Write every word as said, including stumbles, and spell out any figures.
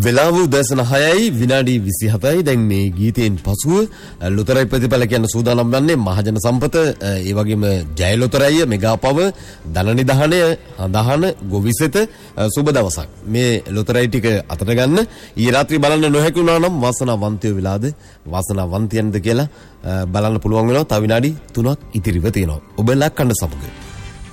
වෙලාව උදෑසන හයයි විනාඩි විසිහතයි. දැන් මේ ගීතයෙන් පසුව ලොතරැයි ප්‍රතිඵල කියන සූදානම් වන්නේ මහජන සම්පත, ඒ වගේම ජය ලොතරැයි, මෙගා පව, ධන නිධානය, හඳහන, ගොවිසෙත. සුබ දවසක්. මේ ලොතරැයි ටික අතට ගන්න ඊ රාත්‍රී බලන්න නොහැකි වුණා නම් වාසනාවන්තයෝ වෙලාද වාසනාවන්තයන්ද කියලා බලන්න පුළුවන් වෙනවා. තව විනාඩි තුනක් ඉතිරිව තියෙනවා. ඔබ ලක්කන්න සමග